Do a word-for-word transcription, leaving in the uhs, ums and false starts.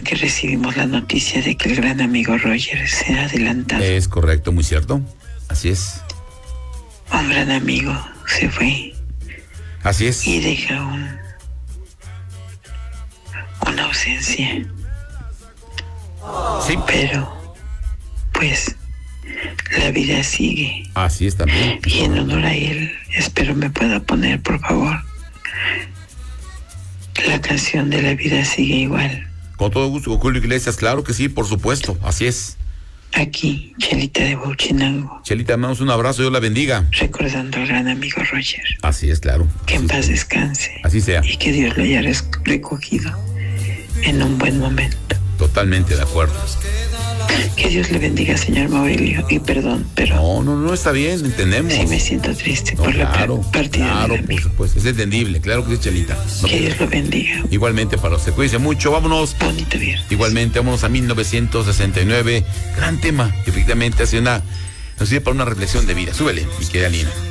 que recibimos la noticia de que el gran amigo Roger se ha adelantado. Es correcto, muy cierto. Así es. Un gran amigo se fue. Así es. Y deja un, una ausencia. Sí. Pero, pues, la vida sigue. Así es también. Y en honor a él, espero me pueda poner, por favor, la canción de La vida sigue igual. Con todo gusto, con Julio Iglesias, claro que sí, por supuesto, así es. Aquí, Chelita de Bauchinango. Chelita, mandamos un abrazo, Dios la bendiga. Recordando al gran amigo Roger. Así es, claro. Que en Así paz es. descanse. Así sea. Y que Dios lo haya recogido en un buen momento. Totalmente de acuerdo. Que Dios le bendiga, señor Maurilio. Y perdón, pero... No, no, no, está bien, entendemos. Sí me siento triste no, por claro, la partida claro, del amigo. por supuesto, es entendible, claro que sí, Chelita. No, que Dios lo bendiga. Igualmente para usted, cuídese mucho, vámonos. Bonito viernes. Igualmente, vámonos a mil novecientos sesenta y nueve, gran tema, que efectivamente hace una, nos sirve para una reflexión de vida. Súbele, mi querida Lina.